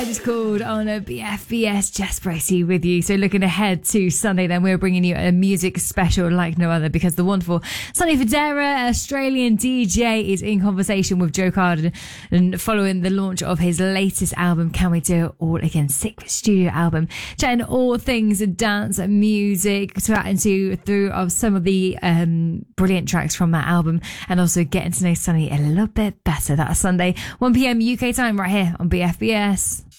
I Just Called on a BFBS. Jess Bracey with you. So looking ahead to Sunday, then we're bringing you a music special like no other, because the wonderful Sonny Fodera, Australian DJ, is in conversation with Joe Carden and following the launch of his latest album, Can We Do It All Again? Sick studio album, chatting all things dance music, chatting through of some of the brilliant tracks from that album, and also getting to know Sonny a little bit better. That's Sunday, 1 p.m. UK time, right here on BFBS.